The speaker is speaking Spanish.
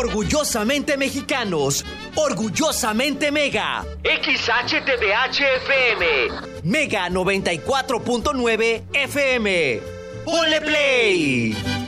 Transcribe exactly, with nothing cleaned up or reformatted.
Orgullosamente mexicanos, orgullosamente Mega. X H T V H F M, Mega noventa y cuatro punto nueve F M. ¡Ponle play!